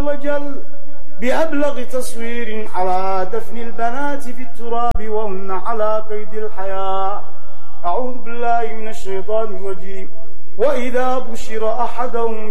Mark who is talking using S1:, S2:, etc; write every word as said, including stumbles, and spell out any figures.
S1: وجل بأبلغ تصوير على دفن البنات في التراب وهن على قيد الحياة. أعوذ بالله من الشيطان الرجيم. وإذا بشر أحدهم